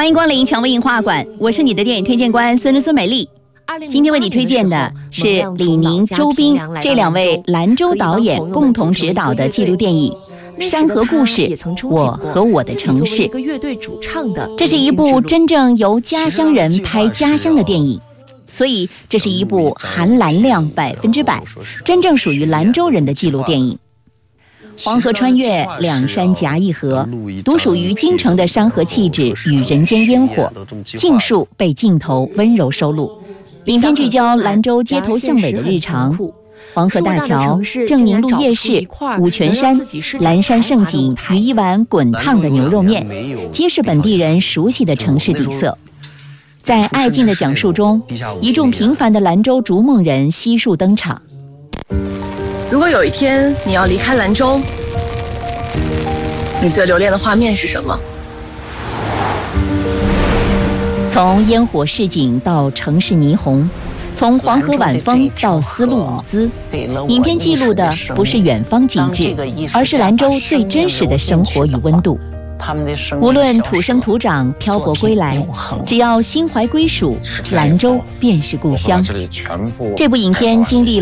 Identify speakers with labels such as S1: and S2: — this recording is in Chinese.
S1: 欢迎光临蔷薇映画馆，我是你的电影推荐官孙美丽。今天为你推荐的是李宁、周斌这两位兰州导演共同执导的纪录电影《山河故事：我和我的城市》。这是一部真正由家乡人拍家乡的电影，所以这是一部含兰量100%，真正属于兰州人的纪录电影。黄河穿越，两山夹一河，独属于京城的山河气质与人间烟火，尽数被镜头温柔收录。影片聚焦兰州街头巷尾的日常，黄河大桥、正宁路夜市、五泉山、蓝山胜景与一碗滚烫的牛肉面，皆是本地人熟悉的城市底色。在爱静的讲述中，一众平凡的兰州逐梦人悉数登场。
S2: 如果有一天你要离开兰州，你最留恋的画面是什么？
S1: 从烟火市井到城市霓虹，从黄河晚风到丝路舞姿，影片记录的不是远方景致，而是兰州最真实的生活与温度。无论土生土长漂泊归来，只要心怀归属，兰州便是故乡。这部影片经历